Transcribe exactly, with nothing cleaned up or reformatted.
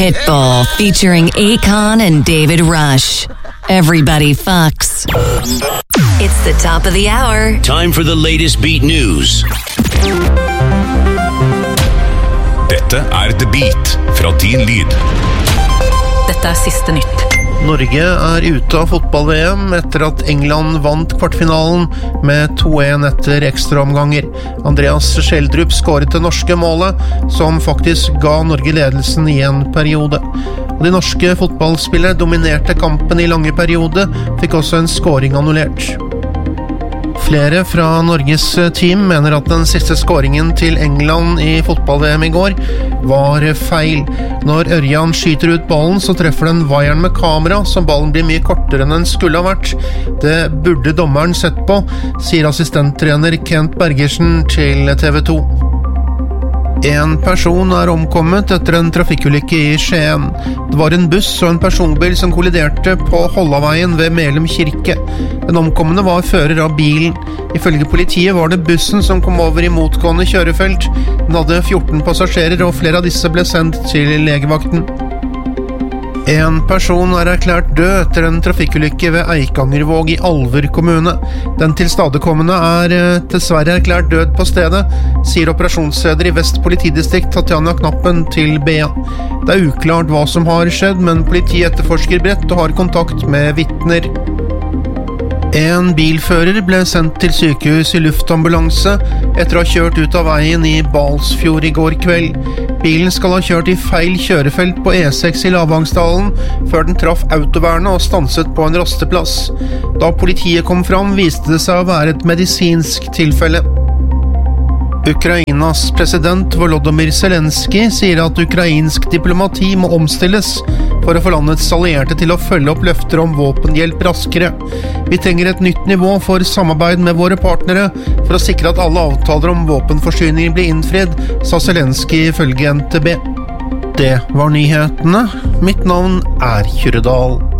Pitbull featuring Akon and David Rush. Everybody fucks. It's the top of the hour. Time for the latest beat news. Dette er The Beat fra Din Lyd. Dette er siste nytt. Norge er ute av fotball-V M etter at England vant kvartfinalen med to en etter ekstraomganger. Andreas Schjelderup skåret det norske målet, som faktisk ga Norge ledelsen i en periode. De norske fotballspillere dominerte kampen i lange periode, fikk også en scoring annullert. Flere fra Norges team mener at den siste scoringen til England i fotball-V M i går var feil. Når Ørjan skyter ut ballen, så treffer den vaieren med kamera, så ballen blir mye kortere enn den skulle ha vært. Det burde dommeren sett på, sier assistenttrener Kent Bergersen til T V to. En person er omkommet etter en trafikkulykke i Skien. Det var en buss og en personbil som kolliderte på Hollaveien ved Melum kirke. Den omkommende var fører av bilen. Ifølge politiet var det bussen som kom over i motgående kjørefelt. Den hadde fjorten passasjerer, og flere av disse ble sendt til legevakten. En person er erklært død etter en trafikkulykke ved Eikangervåg i Alver kommune. Den tilstadekommende er dessverre erklært død på stedet, sier operasjonsleder i Vest politidistrikt Tatjana Knappen til B A. Det er uklart hva som har skjedd, men politiet etterforsker bredt og har kontakt med vitner. En bilfører ble sendt til sykehus i luftambulanse etter å ha kjørt ut av veien i Balsfjord i går kveld. Bilen skal ha kjørt i feil kjørefelt på E seks i Lavangsdalen før den traff autovernet og stanset på en rasteplass. Da politiet kom fram, viste det seg å være et medisinsk tilfelle. Ukrainas president Volodymyr Zelensky sier at ukrainsk diplomati må omstilles for å få landets allierte til å følge opp løfter om våpenhjelp raskere. Vi trenger et nytt nivå for samarbeid med våre partnere for å sikre at alle avtaler om våpenforsyning blir innfridd, sa Zelensky ifølge N T B. Det var nyhetene. Mitt navn er Kyrre Dahl.